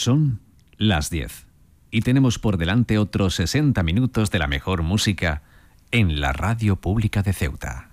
Son las 10 y tenemos por delante otros 60 minutos de la mejor música en la Radio Pública de Ceuta.